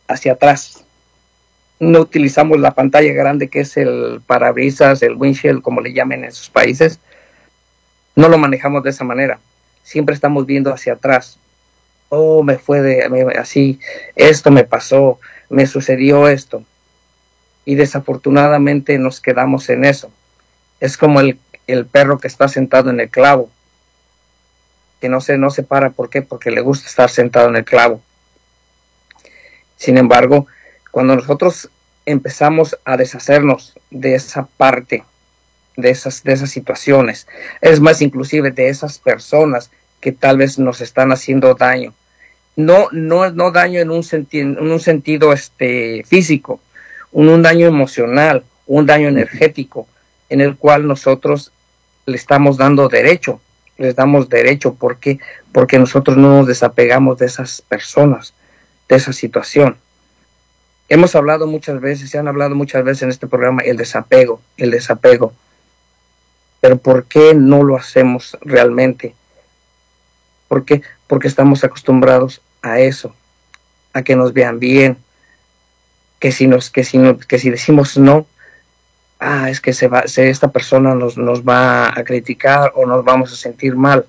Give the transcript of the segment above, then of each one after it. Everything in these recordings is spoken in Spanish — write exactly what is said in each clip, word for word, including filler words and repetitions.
hacia atrás. No utilizamos la pantalla grande que es el parabrisas, el windshield, como le llamen en sus países. No lo manejamos de esa manera. Siempre estamos viendo hacia atrás. Oh, me fue de me, así, esto me pasó, me sucedió esto. Y desafortunadamente nos quedamos en eso. Es como el, el perro que está sentado en el clavo, que no se, no se para. ¿Por qué? Porque le gusta estar sentado en el clavo. Sin embargo, cuando nosotros empezamos a deshacernos de esa parte, de esas, de esas situaciones, es más, inclusive de esas personas que tal vez nos están haciendo daño, no, no, no daño en un, senti en un sentido este, físico, un, un daño emocional, un daño energético, en el cual nosotros le estamos dando derecho, les damos derecho, ¿por qué? Porque nosotros no nos desapegamos de esas personas, de esa situación. Hemos hablado muchas veces, se han hablado muchas veces en este programa, el desapego, el desapego. Pero ¿por qué no lo hacemos realmente? ¿Por qué? Porque estamos acostumbrados a eso, a que nos vean bien, que si, nos, que si, no, que si decimos no, ah, es que se va, se, esta persona nos, nos va a criticar o nos vamos a sentir mal.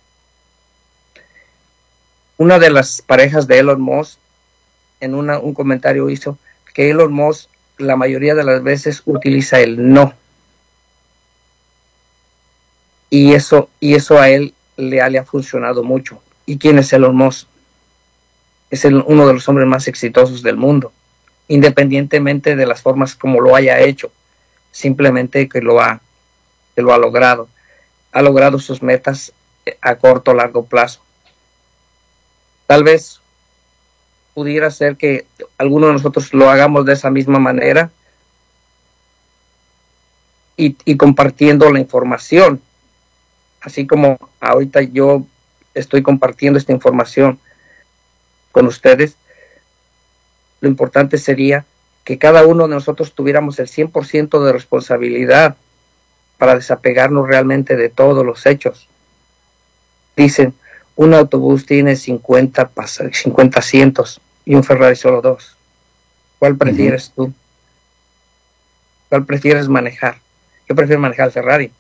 Una de las parejas de Elon Musk, en una, un comentario hizo que Elon Musk la mayoría de las veces utiliza el no. Y eso, y eso a él le ha, le ha funcionado mucho. ¿Y quién es Elon Musk? Es el, uno de los hombres más exitosos del mundo, independientemente de las formas como lo haya hecho, simplemente que lo ha, que lo ha logrado. Ha logrado sus metas a corto o largo plazo. Tal vez pudiera ser que algunos de nosotros lo hagamos de esa misma manera y, y compartiendo la información, así como ahorita yo estoy compartiendo esta información con ustedes. Lo importante sería que cada uno de nosotros tuviéramos el cien por ciento de responsabilidad para desapegarnos realmente de todos los hechos. Dicen, un autobús tiene cincuenta, cincuenta asientos y un Ferrari solo dos. ¿Cuál prefieres uh-huh. tú? ¿Cuál prefieres manejar? Yo prefiero manejar el Ferrari.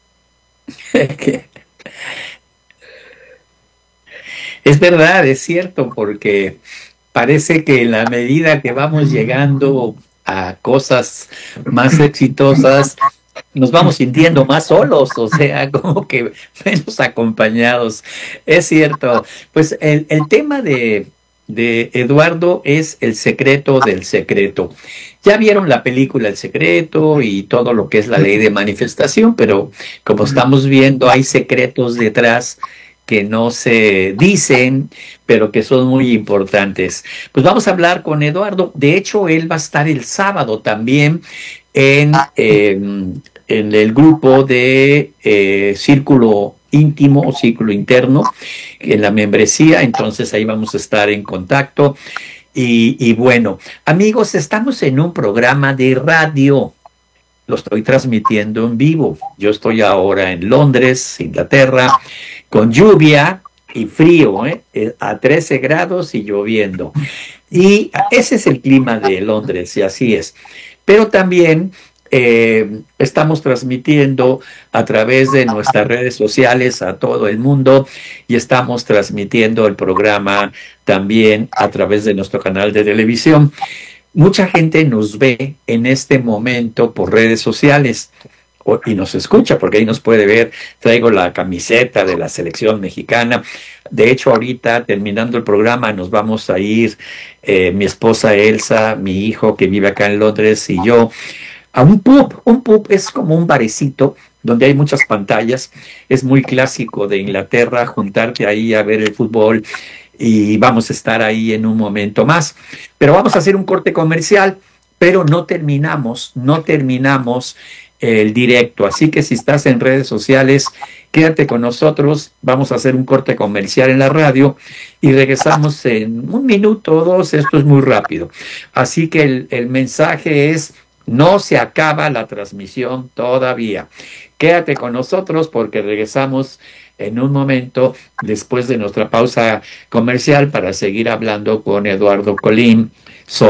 Es verdad, es cierto, porque parece que en la medida que vamos llegando a cosas más exitosas, nos vamos sintiendo más solos, o sea, como que menos acompañados. Es cierto. Pues el, el tema de, de Eduardo es el secreto del secreto. Ya vieron la película El Secreto y todo lo que es la ley de manifestación, pero como estamos viendo, hay secretos detrás que no se dicen, pero que son muy importantes. Pues vamos a hablar con Eduardo. De hecho, él va a estar el sábado también en, eh, en el grupo de eh, Círculo Íntimo o Círculo Interno, en la membresía. Entonces ahí vamos a estar en contacto. Y, y bueno, amigos, estamos en un programa de radio. Lo estoy transmitiendo en vivo. Yo estoy ahora en Londres, Inglaterra, con lluvia y frío, ¿eh? A trece grados y lloviendo. Y ese es el clima de Londres, y así es. Pero también eh, estamos transmitiendo a través de nuestras redes sociales a todo el mundo, y estamos transmitiendo el programa también a través de nuestro canal de televisión. Mucha gente nos ve en este momento por redes sociales y nos escucha, porque ahí nos puede ver. Traigo la camiseta de la selección mexicana. De hecho, ahorita, terminando el programa, nos vamos a ir, eh, mi esposa Elsa, mi hijo que vive acá en Londres y yo, a un pub. Un pub es como un barecito donde hay muchas pantallas. Es muy clásico de Inglaterra juntarte ahí a ver el fútbol, y vamos a estar ahí en un momento más. Pero vamos a hacer un corte comercial, pero no terminamos, no terminamos el directo. Así que si estás en redes sociales, quédate con nosotros. Vamos a hacer un corte comercial en la radio y regresamos en un minuto o dos. Esto es muy rápido. Así que el, el mensaje es: no se acaba la transmisión todavía. Quédate con nosotros porque regresamos en un momento después de nuestra pausa comercial para seguir hablando con Eduardo Colín